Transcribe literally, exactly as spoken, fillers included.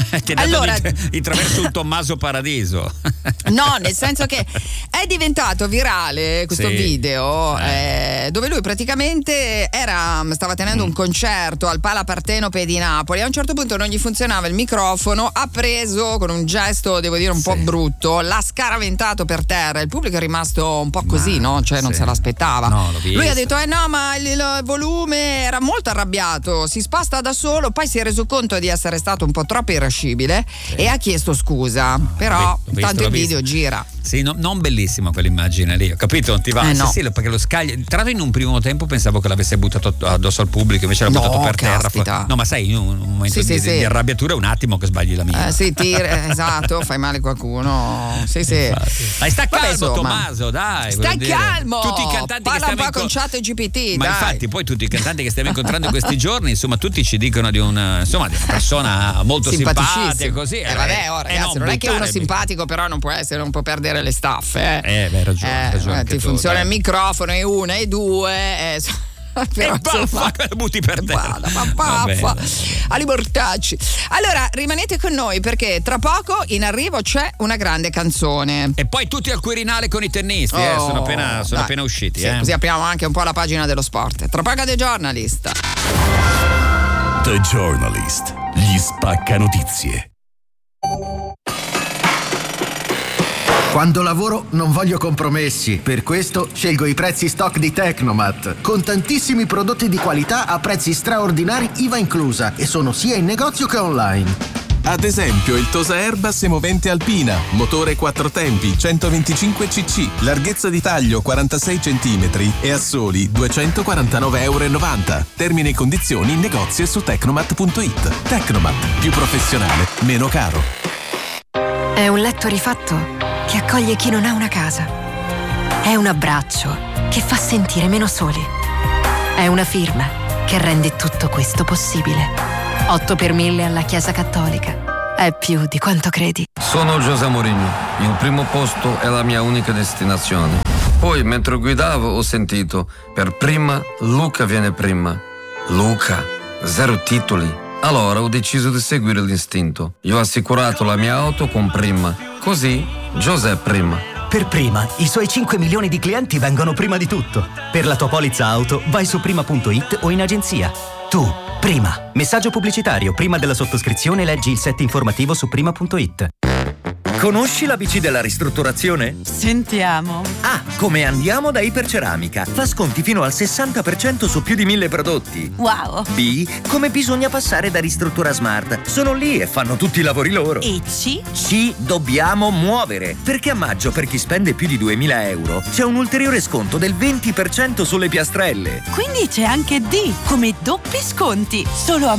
Ti è dato Allora, di, di attraverso un Tommaso Paradiso. No, nel senso che è diventato virale questo Sì. video Eh. eh, dove lui praticamente era, stava tenendo Mm. un concerto al Pala Partenope di Napoli. A un certo punto non gli funzionava il microfono, ha preso con un gesto, devo dire, un Sì. po' brutto, l'ha scaraventato per terra. Il pubblico è rimasto un po' così, Ma, no? Cioè non sì. se l'aspettava. No, l'ho Lui ha visto. detto: eh no, ma il, il volume, era molto arrabbiato, si spasta da solo. Poi si è reso conto di essere stato un po' troppo irascibile e ha chiesto scusa. Però l'ho visto, tanto l'ho il visto. video gira. Sì, no, non bellissima quell'immagine lì, ho capito? Non ti va? Eh, Sì, no. sì, perché lo scaglio. Tra l'altro in un primo tempo pensavo che l'avesse buttato addosso al pubblico, invece l'ha No, buttato per terra. caspita. No, ma sai, in un un momento Sì, di, sì, di- sì. di arrabbiatura è un attimo che sbagli la mia. Eh, sì, tira, esatto, fai male a qualcuno. Sì, sì. Dai, sta Vabbè, calmo, insomma. Tommaso, dai. Stai voglio dire. calmo. Tutti i cantanti Parla che stiamo un po' con inco- chat G P T. Ma dai. infatti, poi tutti i cantanti che stiamo incontrando in questi giorni, insomma, tutti ci dicono di un, insomma, di una persona molto Simpaticissimo. simpatica, così. Eh, vabbè, oh, ragazzi, non, è che uno buttare- simpatico, però non può essere, non può perdere le staffe. Eh, Eh, beh, hai ragione, hai ragione eh, anche ti tu, funziona dai. il microfono, e una e due. Eh, però, E insomma, paffa, butti per terra. Vada, ma Va bene, paffa, va bene. ali mortacci. Allora, rimanete con noi perché tra poco in arrivo c'è una grande canzone. E poi tutti al Quirinale con i tennisti, eh, Oh, sono appena, sono dai. appena usciti. Sì, eh. così apriamo anche un po' la pagina dello sport. Tra poco The Journalist. The Journalist, gli spacca notizie. Quando lavoro non voglio compromessi, per questo scelgo i prezzi stock di Tecnomat, con tantissimi prodotti di qualità a prezzi straordinari I V A inclusa, e sono sia in negozio che online. Ad esempio il Tosa Airbus semovente Alpina, motore quattro tempi, centoventicinque cc, larghezza di taglio quarantasei centimetri e a soli duecentoquarantanove virgola novanta euro. Termini e condizioni in negozio e su tecnomat punto it. Tecnomat, più professionale, meno caro. È un letto rifatto che accoglie chi non ha una casa. È un abbraccio che fa sentire meno soli. È una firma che rende tutto questo possibile. otto per mille alla Chiesa Cattolica. È più di quanto credi. Sono José Mourinho. Il primo posto è la mia unica destinazione. Poi, mentre guidavo, ho sentito: per prima, Luca viene prima. Luca, zero titoli. Allora ho deciso di seguire l'istinto. Io ho assicurato la mia auto con Prima. Così, José prima. Per Prima, i suoi cinque milioni di clienti vengono prima di tutto. Per la tua polizza auto, vai su prima punto it o in agenzia. Tu, Prima. Messaggio pubblicitario. Prima della sottoscrizione leggi il set informativo su prima punto it. Conosci l'A B C della ristrutturazione? Sentiamo. A. Come andiamo da Iperceramica. Fa sconti fino al sessanta per cento su più di mille prodotti. Wow. B. Come bisogna passare da Ristruttura Smart. Sono lì e fanno tutti i lavori loro. E C? C. Dobbiamo muovere. Perché a maggio, per chi spende più di duemila euro, c'è un ulteriore sconto del venti per cento sulle piastrelle. Quindi c'è anche D, come doppi sconti. Solo a